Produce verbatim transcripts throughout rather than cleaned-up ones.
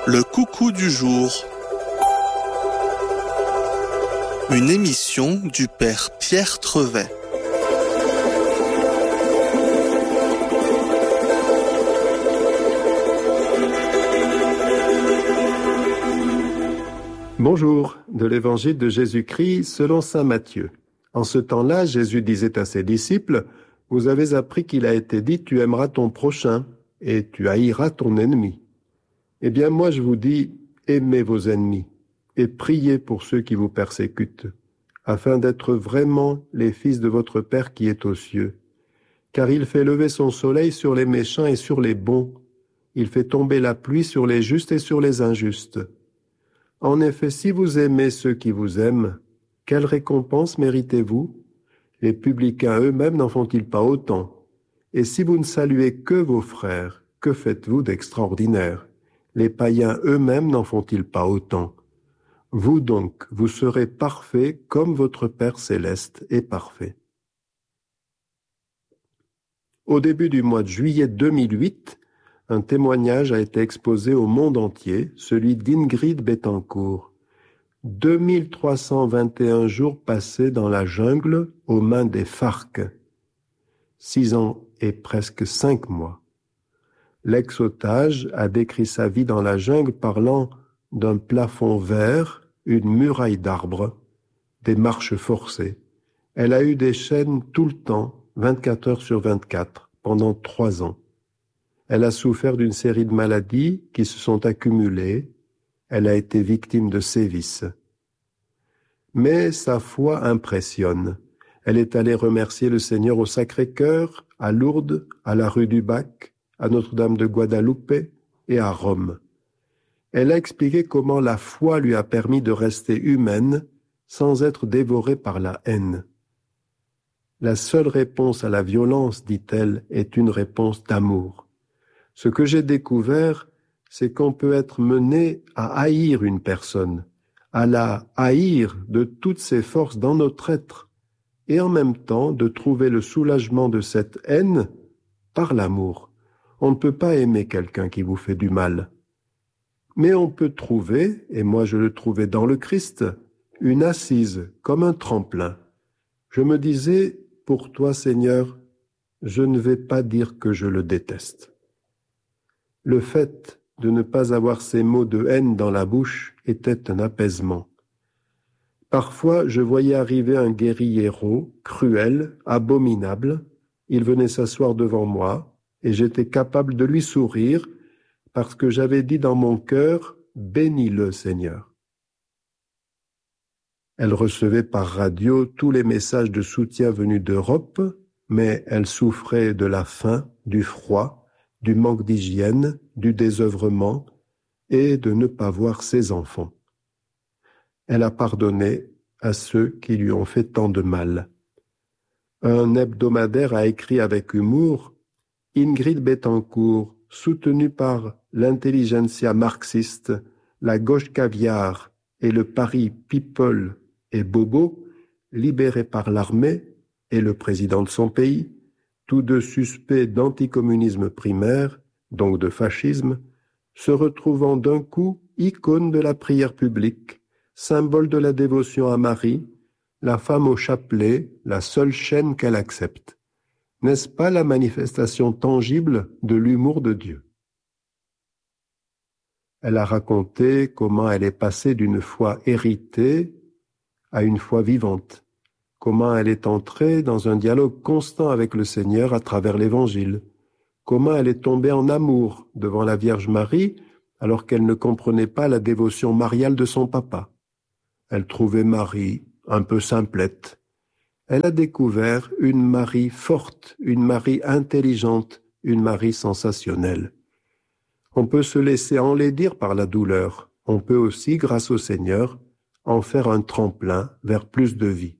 Le coucou du jour. Une émission du père Pierre Trevet. Bonjour, de l'évangile de Jésus-Christ selon saint Matthieu. En ce temps-là, Jésus disait à ses disciples, « Vous avez appris qu'il a été dit, tu aimeras ton prochain et tu haïras ton ennemi. Eh bien, moi je vous dis, aimez vos ennemis et priez pour ceux qui vous persécutent, afin d'être vraiment les fils de votre Père qui est aux cieux. Car il fait lever son soleil sur les méchants et sur les bons. Il fait tomber la pluie sur les justes et sur les injustes. En effet, si vous aimez ceux qui vous aiment, quelle récompense méritez-vous? Les publicains eux-mêmes n'en font-ils pas autant? Et si vous ne saluez que vos frères, que faites-vous d'extraordinaire? Les païens eux-mêmes n'en font-ils pas autant? Vous donc, vous serez parfaits comme votre Père céleste est parfait. » Au début du mois de juillet deux mille huit, un témoignage a été exposé au monde entier, celui d'Ingrid Betancourt. deux mille trois cent vingt et un jours passés dans la jungle aux mains des FARC. Six ans et presque cinq mois. L'ex-otage a décrit sa vie dans la jungle parlant d'un plafond vert, une muraille d'arbres, des marches forcées. Elle a eu des chaînes tout le temps, vingt-quatre heures sur vingt-quatre, pendant trois ans. Elle a souffert d'une série de maladies qui se sont accumulées. Elle a été victime de sévices. Mais sa foi impressionne. Elle est allée remercier le Seigneur au Sacré-Cœur, à Lourdes, à la rue du Bac, à Notre-Dame de Guadalupe et à Rome. Elle a expliqué comment la foi lui a permis de rester humaine sans être dévorée par la haine. La seule réponse à la violence, dit-elle, est une réponse d'amour. Ce que j'ai découvert, c'est qu'on peut être mené à haïr une personne, à la haïr de toutes ses forces dans notre être, et en même temps de trouver le soulagement de cette haine par l'amour. On ne peut pas aimer quelqu'un qui vous fait du mal. Mais on peut trouver, et moi je le trouvais dans le Christ, une assise, comme un tremplin. Je me disais, pour toi Seigneur, je ne vais pas dire que je le déteste. Le fait de ne pas avoir ces mots de haine dans la bouche était un apaisement. Parfois, je voyais arriver un guerriero, cruel, abominable. Il venait s'asseoir devant moi, et j'étais capable de lui sourire parce que j'avais dit dans mon cœur « Bénis-le, Seigneur ». Elle recevait par radio tous les messages de soutien venus d'Europe, mais elle souffrait de la faim, du froid, du manque d'hygiène, du désœuvrement et de ne pas voir ses enfants. Elle a pardonné à ceux qui lui ont fait tant de mal. Un hebdomadaire a écrit avec humour « Ingrid Betancourt, soutenue par l'intelligentsia marxiste, la gauche caviar et le Paris People et Bobo, libérée par l'armée et le président de son pays, tous deux suspects d'anticommunisme primaire, donc de fascisme, se retrouvant d'un coup icône de la prière publique, symbole de la dévotion à Marie, la femme au chapelet, la seule chaîne qu'elle accepte. N'est-ce pas la manifestation tangible de l'humour de Dieu? Elle a raconté comment elle est passée d'une foi héritée à une foi vivante, comment elle est entrée dans un dialogue constant avec le Seigneur à travers l'Évangile, comment elle est tombée en amour devant la Vierge Marie alors qu'elle ne comprenait pas la dévotion mariale de son papa. Elle trouvait Marie un peu simplette. Elle a découvert une Marie forte, une Marie intelligente, une Marie sensationnelle. On peut se laisser enlaidir par la douleur. On peut aussi, grâce au Seigneur, en faire un tremplin vers plus de vie.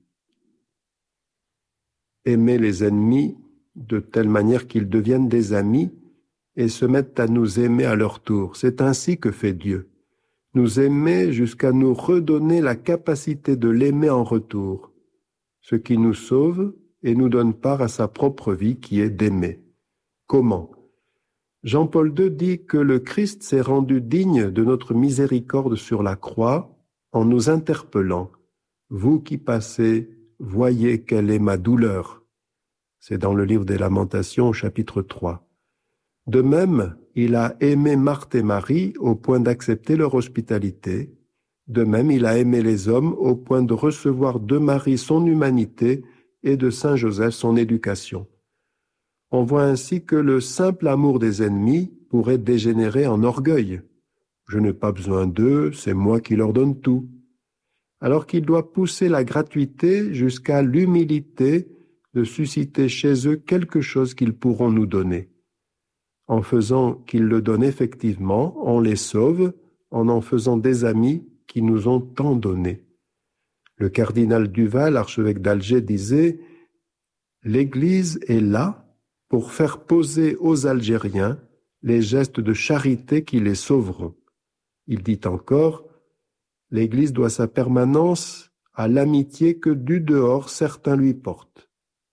Aimer les ennemis de telle manière qu'ils deviennent des amis et se mettent à nous aimer à leur tour. C'est ainsi que fait Dieu. Nous aimer jusqu'à nous redonner la capacité de l'aimer en retour, ce qui nous sauve et nous donne part à sa propre vie qui est d'aimer. Comment? Jean-Paul deux dit que le Christ s'est rendu digne de notre miséricorde sur la croix en nous interpellant. « Vous qui passez, voyez quelle est ma douleur. » C'est dans le livre des Lamentations, chapitre trois. De même, il a aimé Marthe et Marie au point d'accepter leur hospitalité. De même, il a aimé les hommes au point de recevoir de Marie son humanité et de Saint Joseph son éducation. On voit ainsi que le simple amour des ennemis pourrait dégénérer en orgueil. Je n'ai pas besoin d'eux, c'est moi qui leur donne tout. Alors qu'il doit pousser la gratuité jusqu'à l'humilité de susciter chez eux quelque chose qu'ils pourront nous donner. En faisant qu'ils le donnent effectivement, on les sauve en en faisant des amis qui nous ont tant donné. Le cardinal Duval, archevêque d'Alger, disait « L'Église est là pour faire poser aux Algériens les gestes de charité qui les sauveront. » Il dit encore « L'Église doit sa permanence à l'amitié que du dehors certains lui portent. »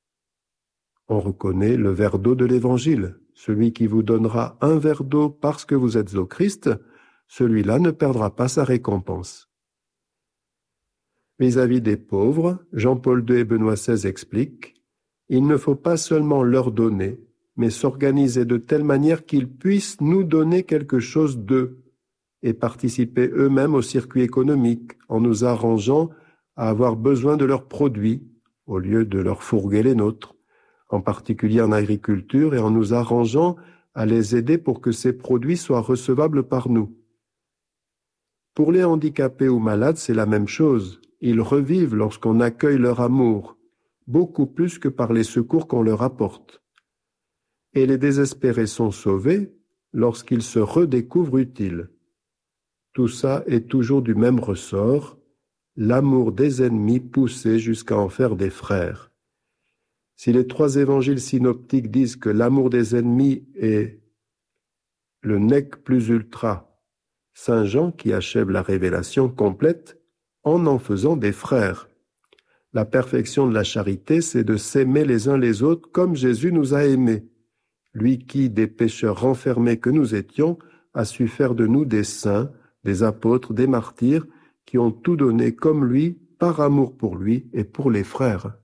On reconnaît le verre d'eau de l'Évangile. Celui qui vous donnera un verre d'eau parce que vous êtes au Christ, celui-là ne perdra pas sa récompense. Vis-à-vis des pauvres, Jean-Paul deux et Benoît seize expliquent « Il ne faut pas seulement leur donner, mais s'organiser de telle manière qu'ils puissent nous donner quelque chose d'eux et participer eux-mêmes au circuit économique en nous arrangeant à avoir besoin de leurs produits au lieu de leur fourguer les nôtres, en particulier en agriculture, et en nous arrangeant à les aider pour que ces produits soient recevables par nous. Pour les handicapés ou malades, c'est la même chose. Ils revivent lorsqu'on accueille leur amour, beaucoup plus que par les secours qu'on leur apporte. Et les désespérés sont sauvés lorsqu'ils se redécouvrent utiles. Tout ça est toujours du même ressort, l'amour des ennemis poussé jusqu'à en faire des frères. Si les trois évangiles synoptiques disent que l'amour des ennemis est le nec plus ultra, Saint Jean qui achève la révélation complète en en faisant des frères. La perfection de la charité, c'est de s'aimer les uns les autres comme Jésus nous a aimés. Lui qui, des pécheurs renfermés que nous étions, a su faire de nous des saints, des apôtres, des martyrs, qui ont tout donné comme lui, par amour pour lui et pour les frères.